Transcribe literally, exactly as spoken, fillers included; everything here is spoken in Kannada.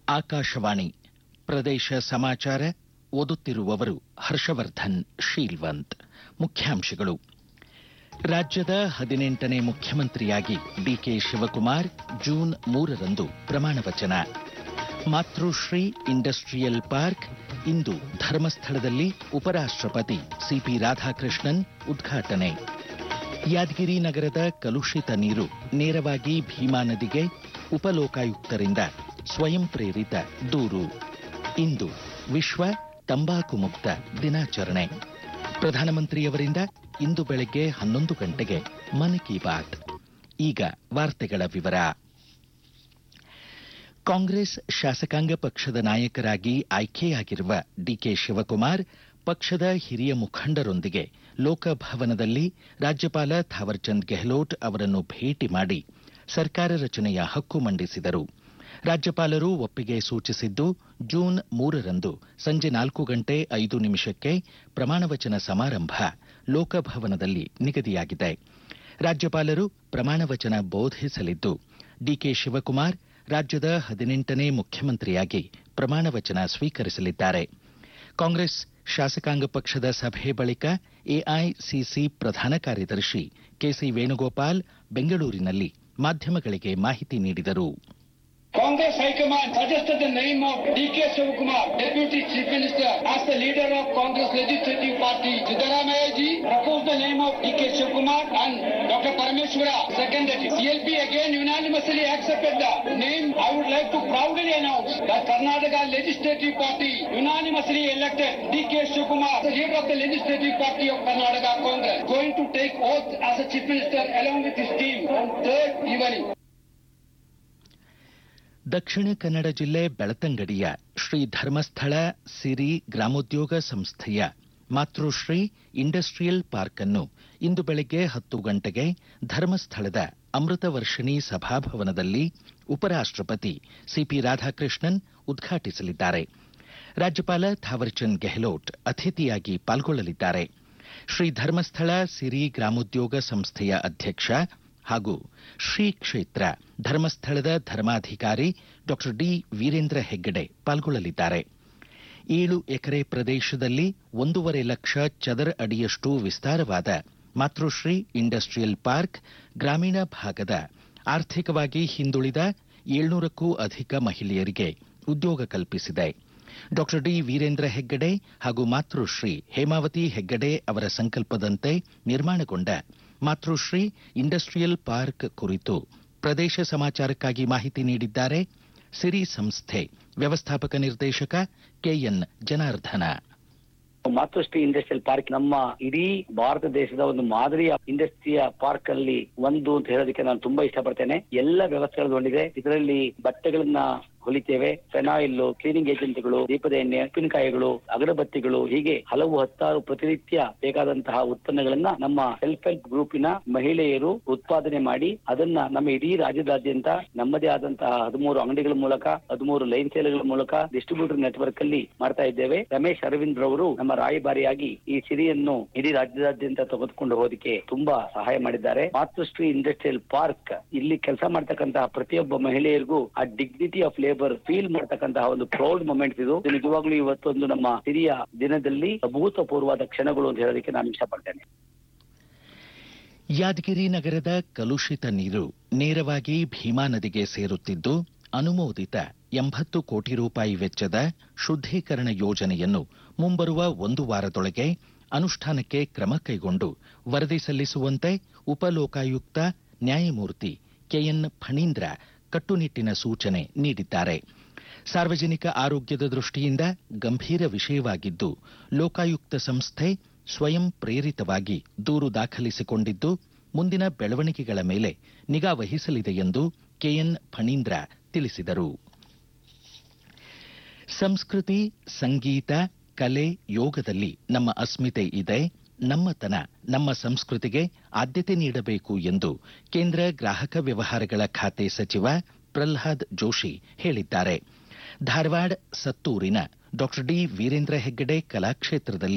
ಆಕಾಶವಾಣಿ ಪ್ರದೇಶ ಸಮಾಚಾರ ಓದುತ್ತಿರುವವರು ಹರ್ಷವರ್ಧನ್ ಶೀಲ್ವಂತ್. ಮುಖ್ಯಾಂಶಗಳು. ರಾಜ್ಯದ ಹದಿನೆಂಟನೇ ಮುಖ್ಯಮಂತ್ರಿಯಾಗಿ ಡಿಕೆ ಶಿವಕುಮಾರ್ ಜೂನ್ ಮೂರರಂದು ಪ್ರಮಾಣವಚನ. ಮಾತೃಶ್ರೀ ಇಂಡಸ್ಟ್ರಿಯಲ್ ಪಾರ್ಕ್ ಇಂದು ಧರ್ಮಸ್ಥಳದಲ್ಲಿ ಉಪರಾಷ್ಟ್ರಪತಿ ಸಿಪಿ ರಾಧಾಕೃಷ್ಣನ್ ಉದ್ಘಾಟನೆ. ಯಾದಗಿರಿ ನಗರದ ಕಲುಷಿತ ನೀರು ನೇರವಾಗಿ ಭೀಮಾ ನದಿಗೆ, ಉಪಲೋಕಾಯುಕ್ತರಿಂದ ಸ್ವಯಂ ಪ್ರೇರಿತ ದೂರು. ಇಂದು ವಿಶ್ವ ತಂಬಾಕು ಮುಕ್ತ ದಿನಾಚರಣೆ. ಪ್ರಧಾನಮಂತ್ರಿಯವರಿಂದ ಇಂದು ಬೆಳಗ್ಗೆ ಹನ್ನೊಂದು ಗಂಟೆಗೆ ಮನ್ ಕಿ ಬಾತ್. ಈಗ ವಾರ್ತೆಗಳ ವಿವರ. ಕಾಂಗ್ರೆಸ್ ಶಾಸಕಾಂಗ ಪಕ್ಷದ ನಾಯಕರಾಗಿ ಆಯ್ಕೆಯಾಗಿರುವ ಡಿಕೆ ಶಿವಕುಮಾರ್ ಪಕ್ಷದ ಹಿರಿಯ ಮುಖಂಡರೊಂದಿಗೆ ಲೋಕಭವನದಲ್ಲಿ ರಾಜ್ಯಪಾಲ ಥಾವರ್ಚಂದ್ ಗೆಹ್ಲೋಟ್ ಅವರನ್ನು ಭೇಟಿ ಮಾಡಿ ಸರ್ಕಾರ ರಚನೆಯ ಹಕ್ಕು ಮಂಡಿಸಿದರು. ರಾಜ್ಯಪಾಲರು ಒಪ್ಪಿಗೆ ಸೂಚಿಸಿದ್ದು ಜೂನ್ ಮೂರರಂದು ಸಂಜೆ ನಾಲ್ಕು ಗಂಟೆ ಐದು ನಿಮಿಷಕ್ಕೆ ಪ್ರಮಾಣವಚನ ಸಮಾರಂಭ ಲೋಕಭವನದಲ್ಲಿ ನಿಗದಿಯಾಗಿದೆ. ರಾಜ್ಯಪಾಲರು ಪ್ರಮಾಣವಚನ ಬೋಧಿಸಲಿದ್ದು ಡಿಕೆ ಶಿವಕುಮಾರ್ ರಾಜ್ಯದ ಹದಿನೆಂಟನೇ ಮುಖ್ಯಮಂತ್ರಿಯಾಗಿ ಪ್ರಮಾಣವಚನ ಸ್ವೀಕರಿಸಲಿದ್ದಾರೆ. ಕಾಂಗ್ರೆಸ್ ಶಾಸಕಾಂಗ ಪಕ್ಷದ ಸಭೆ ಬಳಿಕ ಎಐಸಿಸಿ ಪ್ರಧಾನ ಕಾರ್ಯದರ್ಶಿ ಕೆಸಿ ವೇಣುಗೋಪಾಲ್ ಬೆಂಗಳೂರಿನಲ್ಲಿ ಮಾಧ್ಯಮಗಳಿಗೆ ಮಾಹಿತಿ ನೀಡಿದರು. Congress High Command suggested the name of D K Shivakumar, Deputy Chief Minister, as the leader of Congress Legislative Party. Siddaramaiah ji proposed the name of D K Shivakumar and Doctor Parameshwara seconded it. C L P again unanimously accepted the name. I would like to proudly announce that Karnataka Legislative Party unanimously elected D K Shivakumar, the leader of the Legislative Party of Karnataka Congress, going to take oath as a Chief Minister along with his team on third evening. Dakshina Kannada ಜಿಲ್ಲೆ ಬೆಳತಂಗಡಿಯ ಶ್ರೀ ಧರ್ಮಸ್ಥಳ ಸಿರಿ ಗ್ರಾಮೋದ್ಯೋಗ ಸಂಸ್ಥೆಯ ಮಾತೃಶ್ರೀ ಇಂಡಸ್ಟ್ರಿಯಲ್ ಪಾರ್ಕ್ ಅನ್ನು ಇಂದು ಬೆಳಗ್ಗೆ ಹತ್ತು ಗಂಟೆಗೆ ಧರ್ಮಸ್ಥಳದ ಅಮೃತ ವರ್ಷಿಣಿ ಸಭಾಭವನದಲ್ಲಿ ಉಪರಾಷ್ಟ್ರಪತಿ ಸಿಪಿ ರಾಧಾಕೃಷ್ಣನ್ ಉದ್ಘಾಟಿಸಲಿದ್ದಾರೆ. ರಾಜ್ಯಪಾಲ ಥಾವರ್ಚಂದ್ ಗೆಹ್ಲೋಟ್ ಅತಿಥಿಯಾಗಿ ಪಾಲ್ಗೊಳ್ಳಲಿದ್ದಾರೆ. ಶ್ರೀ ಧರ್ಮಸ್ಥಳ ಸಿರಿ ಗ್ರಾಮೋದ್ಯೋಗ ಸಂಸ್ಥೆಯ ಅಧ್ಯಕ್ಷ ಹಾಗೂ ಶ್ರೀ ಕ್ಷೇತ್ರ ಧರ್ಮಸ್ಥಳದ ಧರ್ಮಾಧಿಕಾರಿ ಡಾಕ್ಟರ್ ಡಿ ವೀರೇಂದ್ರ ಹೆಗ್ಗಡೆ ಪಾಲ್ಗೊಳ್ಳಲಿದ್ದಾರೆ. ಏಳು ಎಕರೆ ಪ್ರದೇಶದಲ್ಲಿ ಒಂದೂವರೆ ಲಕ್ಷ ಚದರ ಅಡಿಯಷ್ಟು ವಿಸ್ತಾರವಾದ ಮಾತೃಶ್ರೀ ಇಂಡಸ್ಟ್ರಿಯಲ್ ಪಾರ್ಕ್ ಗ್ರಾಮೀಣ ಭಾಗದ ಆರ್ಥಿಕವಾಗಿ ಹಿಂದುಳಿದ ಏಳ್ನೂರಕ್ಕೂ ಅಧಿಕ ಮಹಿಳೆಯರಿಗೆ ಉದ್ಯೋಗ ಕಲ್ಪಿಸಿದೆ. ಡಾಕ್ಟರ್ ಡಿ ವೀರೇಂದ್ರ ಹೆಗ್ಗಡೆ ಹಾಗೂ ಮಾತೃಶ್ರೀ ಹೇಮಾವತಿ ಹೆಗ್ಗಡೆ ಅವರ ಸಂಕಲ್ಪದಂತೆ ನಿರ್ಮಾಣಗೊಂಡ ಮಾತೃಶ್ರೀ ಇಂಡಸ್ಟ್ರಿಯಲ್ ಪಾರ್ಕ್ ಕುರಿತು ಪ್ರದೇಶ ಸಮಾಚಾರಕ್ಕಾಗಿ ಮಾಹಿತಿ ನೀಡಿದ್ದಾರೆ ಸಿರಿ ಸಂಸ್ಥೆ ವ್ಯವಸ್ಥಾಪಕ ನಿರ್ದೇಶಕ ಕೆಎನ್ ಜನಾರ್ದನ. ಮಾತೃಶ್ರೀ ಇಂಡಸ್ಟ್ರಿಯಲ್ ಪಾರ್ಕ್ ನಮ್ಮ ಇಡೀ ಭಾರತ ದೇಶದ ಒಂದು ಮಾದರಿಯ ಇಂಡಸ್ಟ್ರಿಯ ಪಾರ್ಕ್ ಅಲ್ಲಿ ಒಂದು ಅಂತ ಹೇಳೋದಕ್ಕೆ ನಾನು ತುಂಬಾ ಇಷ್ಟಪಡ್ತೇನೆ. ಎಲ್ಲ ವ್ಯವಸ್ಥೆಗಳು ಹೊಂದಿದೆ. ಇದರಲ್ಲಿ ಬಟ್ಟೆಗಳನ್ನ ಹೊಲಿತೇವೆ, ಫೆನಾಯಿಲ್, ಕ್ಲೀನಿಂಗ್ ಏಜೆಂಟ್ಗಳು, ದೀಪದ ಎಣ್ಣೆ, ಉಪ್ಪಿನಕಾಯಿಗಳು, ಅಗರಬತ್ತಿಗಳು, ಹೀಗೆ ಹಲವು ಹತ್ತಾರು ಪ್ರತಿನಿತ್ಯ ಬೇಕಾದಂತಹ ಉತ್ಪನ್ನಗಳನ್ನ ನಮ್ಮ ಸೆಲ್ಫ್ ಹೆಲ್ಪ್ ಗ್ರೂಪಿನ ಮಹಿಳೆಯರು ಉತ್ಪಾದನೆ ಮಾಡಿ ಅದನ್ನ ನಮ್ಮ ಇಡೀ ರಾಜ್ಯದಾದ್ಯಂತ ನಮ್ಮದೇ ಆದಂತಹ ಹದಿಮೂರು ಅಂಗಡಿಗಳ ಮೂಲಕ, ಹದಿಮೂರು ಲೈನ್ ಸೇಲ್ಗಳ ಮೂಲಕ ಡಿಸ್ಟ್ರಿಬ್ಯೂಟರ್ ನೆಟ್ವರ್ಕ್ ಅಲ್ಲಿ ಮಾಡ್ತಾ ಇದ್ದೇವೆ. ರಮೇಶ್ ಅರವಿಂದ್ ರವರು ನಮ್ಮ ರಾಯಭಾರಿಯಾಗಿ ಈ ಸಿರಿಯನ್ನು ಇಡೀ ರಾಜ್ಯದಾದ್ಯಂತ ತೆಗೆದುಕೊಂಡು ಹೋದಕ್ಕೆ ತುಂಬಾ ಸಹಾಯ ಮಾಡಿದ್ದಾರೆ. ಮಾತೃಶ್ರೀ ಇಂಡಸ್ಟ್ರಿಯಲ್ ಪಾರ್ಕ್ ಇಲ್ಲಿ ಕೆಲಸ ಮಾಡ್ತಕ್ಕಂತಹ ಪ್ರತಿಯೊಬ್ಬ ಮಹಿಳೆಯರಿಗೂ ಆ ಡಿಗ್ನಿಟಿ ಆಫ್ ಲೇಬರ್ ಫೀಲ್ ಮಾಡತಕ್ಕಂತಹ ಒಂದು ಪ್ರೌಡ್ ಮೊಮೆಂಟ್ ಇದು. ನಿಜವಾಗ್ಲೂ ಇವತ್ತೊಂದು ನಮ್ಮ ಹಿರಿಯ ದಿನದಲ್ಲಿ ಅಭೂತಪೂರ್ವವಾದ ಕ್ಷಣಗಳು ಅಂತ ಹೇಳೋದಕ್ಕೆ ನಾನು ಇಷ್ಟಪಡ್ತೇನೆ. ಯಾದಗಿರಿ ನಗರದ ಕಲುಷಿತ ನೀರು ನೇರವಾಗಿ ಭೀಮಾ ನದಿಗೆ ಸೇರುತ್ತಿದ್ದು ಅನುಮೋದಿತ ಎಂಬತ್ತು ಕೋಟಿ ರೂಪಾಯಿ ವೆಚ್ಚದ ಶುದ್ದೀಕರಣ ಯೋಜನೆಯನ್ನು ಮುಂಬರುವ ಒಂದು ವಾರದೊಳಗೆ ಅನುಷ್ಠಾನಕ್ಕೆ ಕ್ರಮ ಕೈಗೊಂಡು ವರದಿ ಸಲ್ಲಿಸುವಂತೆ ಉಪಲೋಕಾಯುಕ್ತ ನ್ಯಾಯಮೂರ್ತಿ ಕೆಎನ್ ಫಣೀಂದ್ರ ಕಟ್ಟುನಿಟ್ಟಿನ ಸೂಚನೆ ನೀಡಿದ್ದಾರೆ. ಸಾರ್ವಜನಿಕ ಆರೋಗ್ಯದ ದೃಷ್ಟಿಯಿಂದ ಗಂಭೀರ ವಿಷಯವಾಗಿದ್ದು ಲೋಕಾಯುಕ್ತ ಸಂಸ್ಥೆ ಸ್ವಯಂ ಪ್ರೇರಿತವಾಗಿ ದೂರು ದಾಖಲಿಸಿಕೊಂಡಿದ್ದು ಮುಂದಿನ ಬೆಳವಣಿಗೆಗಳ ಮೇಲೆ ನಿಗಾ ವಹಿಸಲಿದೆ ಎಂದು ಕೆಎನ್ ಫಣೀಂದ್ರ ತಿಳಿಸಿದರು. ಸಂಸ್ಕೃತಿ, ಸಂಗೀತ, ಕಲೆ, ಯೋಗದಲ್ಲಿ ನಮ್ಮ ಅಸ್ಮಿತೆ ಇದೆ. ನಮ್ಮತನ, ನಮ್ಮ ಸಂಸ್ಕೃತಿಗೆ ಆದ್ಯತೆ ನೀಡಬೇಕು ಎಂದು ಕೇಂದ್ರ ಗ್ರಾಹಕ ವ್ಯವಹಾರಗಳ ಖಾತೆ ಸಚಿವ ಪ್ರಹ್ಲಾದ್ ಜೋಶಿ ಹೇಳಿದ್ದಾರೆ. Dharwad ಸತ್ತೂರಿನ doctor D Veerendra Heggade ಕಲಾಕ್ಷೇತ್ರದಲ್ಲಿ